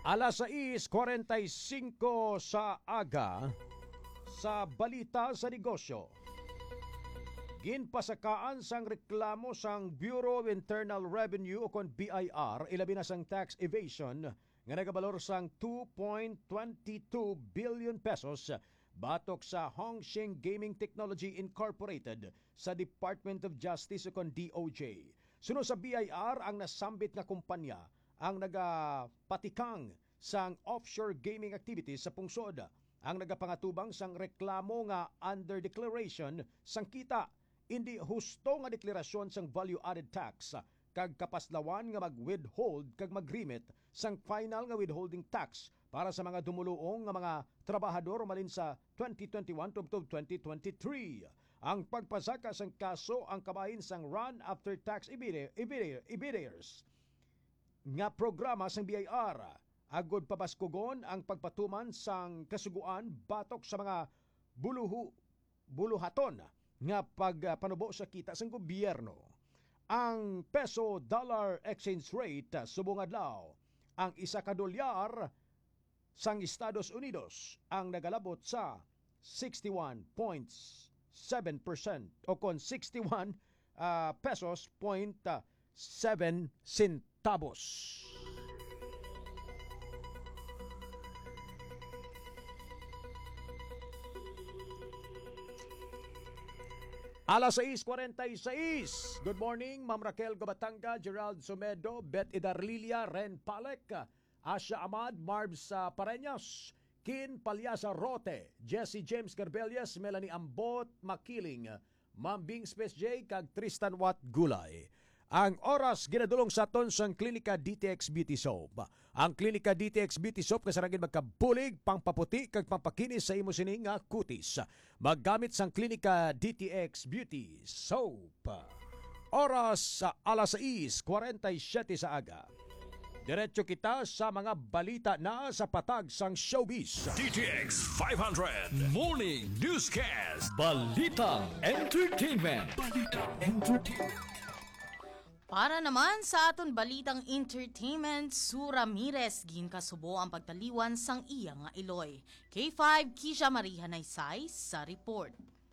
Alas 6:45 sa aga sa balita sa negosyo. Ginpasakaan sang reklamo sang Bureau of Internal Revenue o kon BIR ilabi na sang tax evasion nga nagabalor sang 2.22 billion pesos batok sa Hongsheng Gaming Technology Incorporated sa Department of Justice o kon DOJ. Sunod sa BIR ang nasambit nga kumpanya ang nagapatikang sang offshore gaming activities sa pungsod. Ang nagapangatubang sang reklamo nga under declaration sang kita hindi husto nga deklarasyon sang value-added tax kag kapaslawan nga mag-withhold kag mag-remit sang final nga withholding tax para sa mga dumuluong nga mga trabahador malin sa 2021 tubtob 2023. Ang pagpasaka sang kaso ang kabahin sang run after tax evaders nga programa sang BIR. Agod pabaskugon ang pagpatuman sang kasuguan batok sa mga buluhaton nga pagpanubo sa kita sang gobyerno. Ang peso-dollar exchange rate subong adlaw ang isa ka dolyar sang Estados Unidos ang nagalabot sa 61.7% o kon 61 pesos point 7 centavos. Alas 6:46. Good morning, Ma'am Raquel Gabatanga, Gerald Sumedo, Beth Idarlilia, Ren Palek, Asha Ahmad, Marbs Pareñas, Kin Palyasa Rote, Jesse James Garbelias, Melanie Ambot Makiling, Ma'am Bing Space J, kag Tristan Watt Gulay. Ang oras ginadulong sa aton sang Klinika DTX Beauty Soap. Ang Klinika DTX Beauty Soap kasaragin magkabulig, pangpaputi kag pampakinis sa imo sining nga kutis. Maggamit sang Klinika DTX Beauty Soap. Oras sa alas 6:47 sa aga. Diretso kita sa mga balita na sa patag sang showbiz. DTX 500 Morning Newscast. Balitang Entertainment. Para naman sa aton balitang entertainment, Sue Ramirez ginkasubo ang pagtaliwan sang iya nga iloy. K5 Kisha Maria Naysay sa report.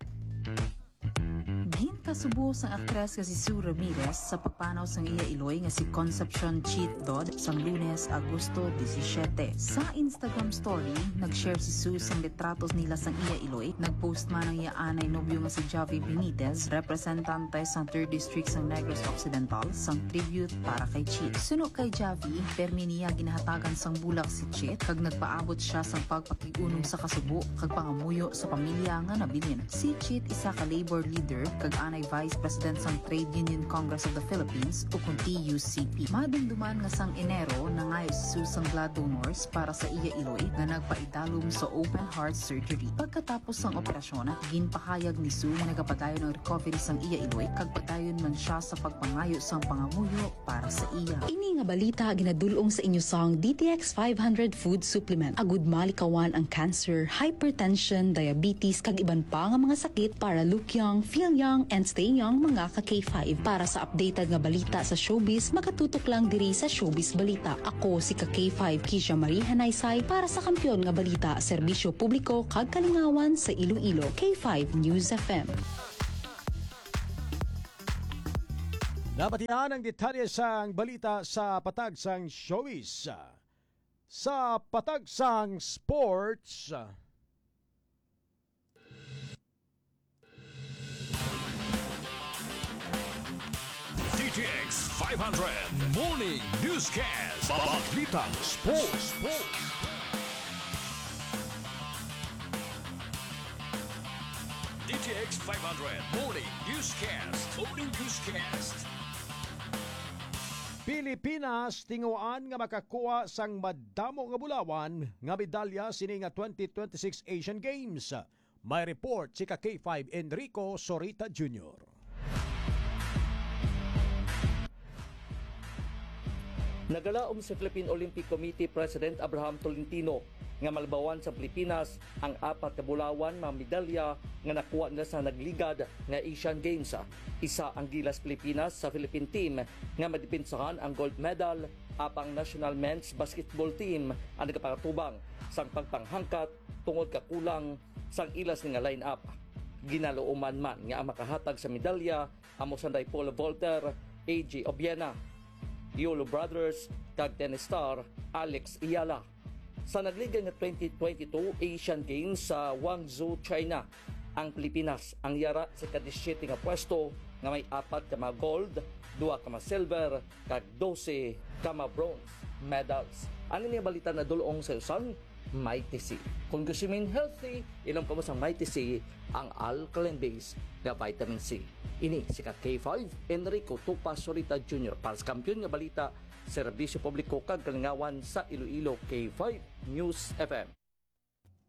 Kasubo sang aktres nga si Sue Ramirez sa pagpanaw sang iya iloy nga si Concepcion Cheat Dodd sang Lunes, Agosto 17. Sa Instagram story, nag-share si Sue sang litratos nila sang iya iloy. Nag-post man ang iya anay nobyo nga si Javi Benitez, representante sang 3rd District sang Negros Occidental, sang tribute para kay Cheat. Suno kay Javi, permi niya ginahatagan sang bulak si Cheat kag nagpaabot siya sang pagpakigunom sa kasubo kag pangamuyo sa pamilya nga nabilin. Si Cheat isa ka labor leader kag anay Vice President sang Trade Union Congress of the Philippines o kung TUCP. Madumduman nga sang Enero nangayo si Sue sang blood donors para sa iya iloy nga nagpaidalom sa open heart surgery. Pagkatapos sang operasyon, ginpahayag ni Sue nga nagapadayon ang recovery sang iya iloy kag padayon man siya sa pagpangayo sang pangamuyo para sa iya. Ini nga balita ginadulong sa inyo sang DTX 500 food supplement. Agud malikawan ang cancer, hypertension, diabetes kag iban pa nga mga sakit para look young, feel young, and stay young mga ka-K5. Para sa updated nga balita sa showbiz, makatutok lang diri sa Showbiz Balita. Ako si ka-K5 Kisha Maria Naysay para sa Kampiyon nga Balita, Serbisyo Publiko kag Kalingawan sa Iloilo. K5 News FM. Nabatihan ang detalye sang balita sa patag sang showbiz. Sa patag sang sports, DTX 500 Morning Newscast. Balitang Sports. DTX 500 Morning Newscast. Pilipinas tinguan nga makakuha sang madamo nga bulawan nga medalya sini nga 2026 Asian Games. May report si K5 Enrico Sorita Jr. Nagalaom sa Philippine Olympic Committee President Abraham Tolentino nga malbawan sa Pilipinas ang 4 ka bulawan mga medalya nga nakuha nila sa nagligad nga Asian Games. Isa ang gilas Pilipinas sa Philippine team nga madipinsahan ang gold medal apang National Men's Basketball Team ang nagapakatubang sang pagpanghangkat tungod kakulang sang ilas nga line-up. Ginalooman man nga ang makahatag sa medalya amo sanday Paul Volter, AJ Obiena, Yolo Brothers, kag tennis star Alex Iyala. Sa nagliga nga 2022 Asian Games sa Guangzhou, China, ang Pilipinas ang yara sa ika-17 nga pwesto nga may 4 ka mga gold, 2 ka mga silver, kag 12 ka mga bronze medals. Ano niya balita na dulong sa usang Mighty C. Kung gusto mo healthy, ilang pa mo sa Mighty C ang alkaline base na vitamin C. Ini si K5 Enrico Tupa Sorita Jr. para sa kampiyon nga balita, serbisyo publiko kag kalingawan sa Iloilo, K5 News FM.